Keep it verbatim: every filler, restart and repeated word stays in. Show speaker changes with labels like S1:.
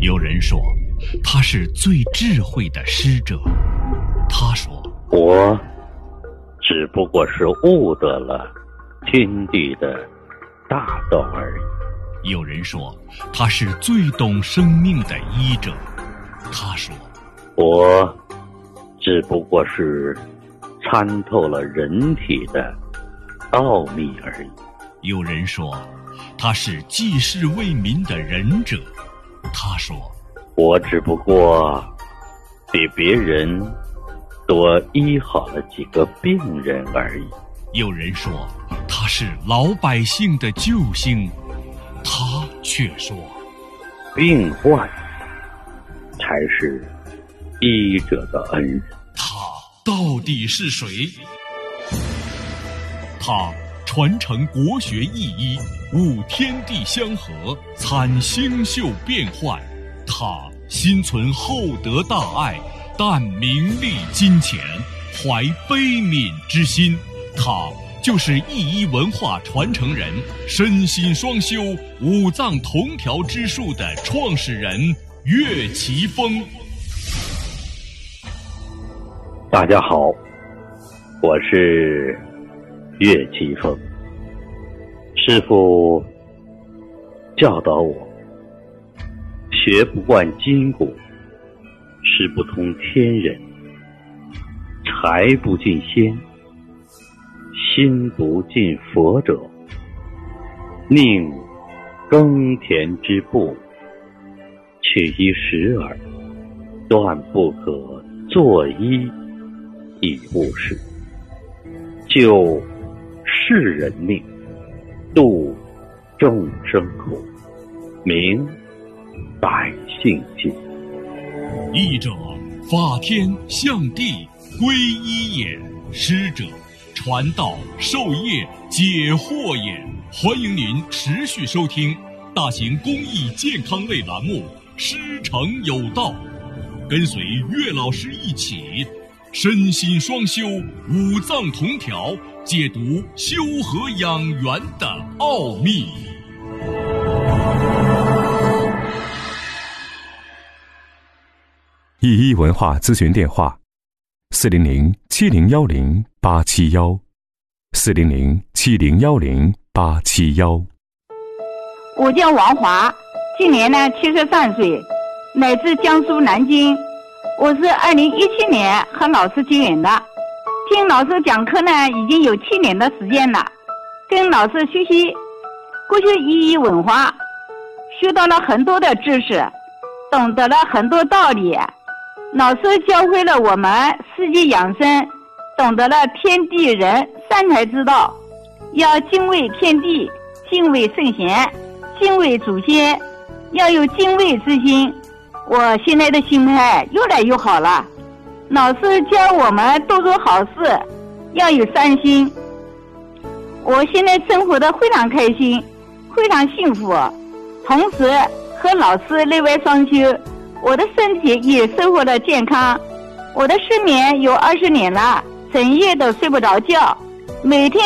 S1: 有人说他是最智慧的师者，他说
S2: 我只不过是悟得了天地的大道而已。
S1: 有人说他是最懂生命的医者，他说
S2: 我只不过是参透了人体的奥秘而已。
S1: 有人说他是济世为民的仁者，他说
S2: 我只不过比别人多医好了几个病人而已。
S1: 有人说他是老百姓的救星，他却说
S2: 病患才是医者的恩人。
S1: 他到底是谁？他传承国学意医，悟天地相合，参星宿变幻。他心存厚德大爱，但名利金钱，怀悲悯之心。他就是意医文化传承人，身心双修，五脏同调之术的创始人岳奇峰。
S2: 大家好，我是岳奇峰。师父教导我，学不惯筋骨，识不通天人，财不进仙，心不进佛者，宁耕田之步，取一时耳，断不可作医以务事。救世人命，度众生苦，明百姓心。
S1: 医者，法天象地归一也；师者，传道授业解惑也。欢迎您持续收听大型公益健康类栏目《师承有道》，跟随岳老师一起身心双修，五脏同调，解读修和养元的奥秘。
S3: 易医文化咨询电话：四零零七零幺零八七幺，四零零七零幺零八七幺。
S4: 我叫王华，今年呢七十三岁，来自江苏南京。我是二零一七年和老师结缘的，听老师讲课呢已经有七年的时间了，跟老师学习国学医医文化，学到了很多的知识，懂得了很多道理。老师教会了我们四季养生，懂得了天地人三才之道，要敬畏天地，敬畏圣贤，敬畏祖先，要有敬畏之心。我现在的心态越来越好了。老师教我们多做好事，要有善心。我现在生活的非常开心，非常幸福，同时和老师内外双修，我的身体也收获了健康。我的失眠有二十年了，整夜都睡不着觉，每天